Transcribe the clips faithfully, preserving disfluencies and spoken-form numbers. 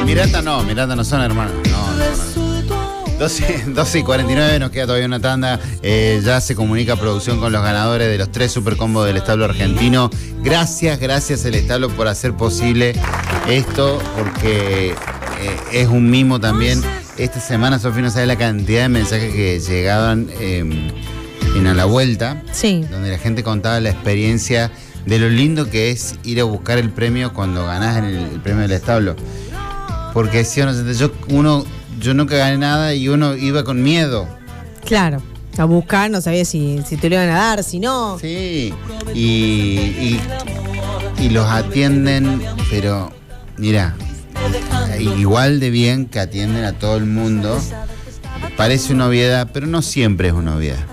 Miranda no, Miranda no son hermanos. No, no, no. doce y cuarenta y nueve, nos queda todavía una tanda. Eh, ya se comunica producción con los ganadores de los tres supercombos del establo argentino. Gracias, gracias el establo por hacer posible esto, porque eh, es un mimo también. Esta semana, Sofía, no sabe la cantidad de mensajes que llegaban eh, en A la Vuelta, sí, donde la gente contaba la experiencia de lo lindo que es ir a buscar el premio cuando ganás en el, el premio del establo. Porque si uno, yo, uno, yo nunca gané nada y uno iba con miedo. Claro, a buscar, no sabía si, si te lo iban a dar, si no. Sí, y, y, y los atienden, pero mira, igual de bien que atienden a todo el mundo. Parece una obviedad, pero no siempre es una obviedad.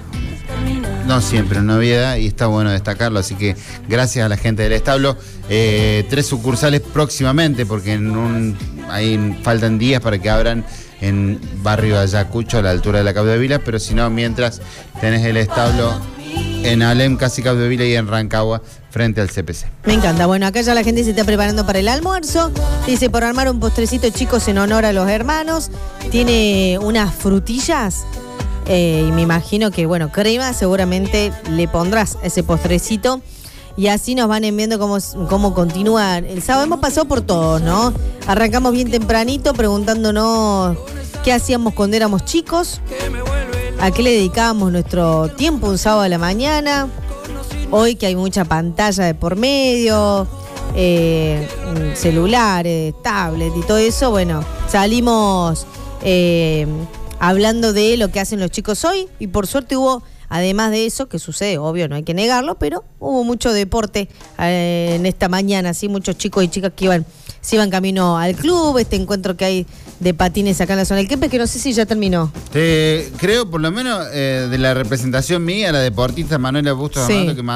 No siempre es una obviedad y está bueno destacarlo, así que gracias a la gente del establo. Eh, tres sucursales próximamente, porque en un, ahí faltan días para que abran en barrio Ayacucho, a la altura de la Capdevila, pero si no, mientras tenés el establo en Alem, casi Capdevila, y en Rancagua, frente al C P C. Me encanta. Bueno, acá ya la gente se está preparando para el almuerzo. Dice, por armar un postrecito, chicos, en honor a los hermanos. Tiene unas frutillas. Eh, y me imagino que, bueno, crema seguramente le pondrás ese postrecito. Y así nos van enviando cómo, cómo continúa el sábado. Hemos pasado por todos, ¿no? Arrancamos bien tempranito preguntándonos qué hacíamos cuando éramos chicos, a qué le dedicábamos nuestro tiempo un sábado a la mañana. Hoy que hay mucha pantalla de por medio, eh, celulares, tablets y todo eso, bueno, salimos eh, hablando de lo que hacen los chicos hoy y por suerte hubo, además de eso, que sucede, obvio, no hay que negarlo, pero hubo mucho deporte eh, en esta mañana, sí, muchos chicos y chicas que iban, se iban camino al club, este encuentro que hay de patines acá en la zona del Quepes, que no sé si ya terminó. Eh, creo, por lo menos, eh, de la representación mía, la deportista Manuela Bustos, sí, Armando, que